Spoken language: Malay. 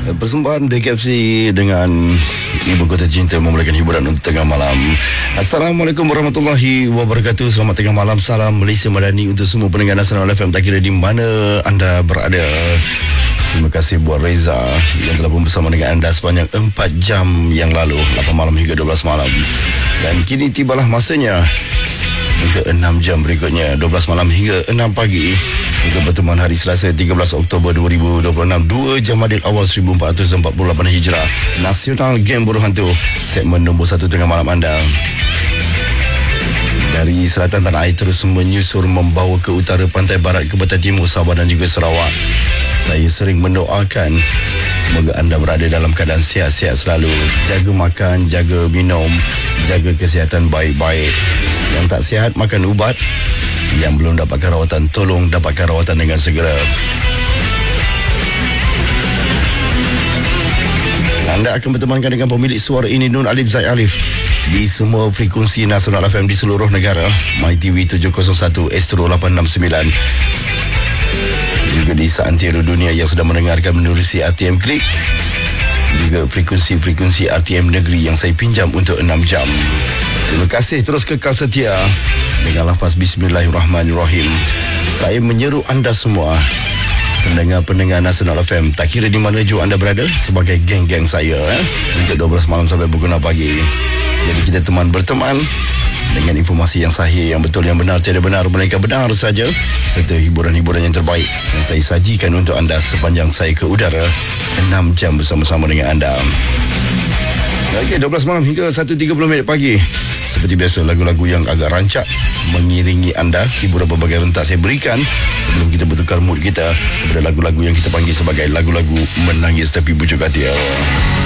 Persembahan DKFC dengan Ibu Kota Cinta memulakan hiburan untuk tengah malam. Assalamualaikum warahmatullahi wabarakatuh. Selamat tengah malam. Salam Malaysia Madani untuk semua pendengar Nasional FM, tak kira di mana anda berada. Terima kasih buat Reza yang telah pun bersama dengan anda sepanjang 4 jam yang lalu, 8 malam hingga 12 malam. Dan kini tibalah masanya untuk 6 jam berikutnya, 12 malam hingga 6 pagi, untuk pertemuan hari Selasa 13 Oktober 2026, 2 Jamadil Awal 1448 Hijrah, Nasional Game Buruh Hantu, segmen nombor 1 tengah malam anda. Dari selatan tanah air terus menyusur membawa ke utara, pantai barat ke pantai timur, Sabah dan juga Sarawak. Saya sering mendoakan semoga anda berada dalam keadaan sihat-sihat selalu. Jaga makan, jaga minum, jaga kesihatan baik-baik. Yang tak sihat, makan ubat. Yang belum dapatkan rawatan, tolong dapatkan rawatan dengan segera. Anda akan bertemankan dengan pemilik suara ini, Nun Alif Zaid Alif, di semua frekuensi Nasional FM di seluruh negara. MyTV 701, Astro 869. Juga di seantero dunia yang sedang mendengarkan menerusi RTM Klik. Juga frekuensi-frekuensi RTM Negeri yang saya pinjam untuk 6 jam. Terima kasih, terus kekal setia dengan lafaz Bismillahirrahmanirrahim. Saya menyeru anda semua, pendengar-pendengar Nasional FM, tak kira di mana jua anda berada, sebagai geng-geng saya, untuk 12 malam sampai pukul 6 pagi. Jadi kita teman berteman dengan informasi yang sahih, yang betul, yang benar, tiada benar melainkan benar saja, serta hiburan-hiburan yang terbaik yang saya sajikan untuk anda sepanjang saya ke udara 6 jam bersama-sama dengan anda. Okey, 12 malam hingga 1.30 pagi. Seperti biasa, lagu-lagu yang agak rancak mengiringi anda, hiburan berbagai rentak saya berikan sebelum kita bertukar mood kita kepada lagu-lagu yang kita panggil sebagai lagu-lagu menangis tapi bujuk hati.